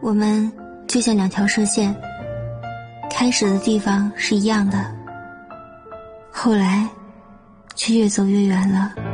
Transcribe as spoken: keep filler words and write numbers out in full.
我们就像两条射线，开始的地方是一样的，后来却越走越远了。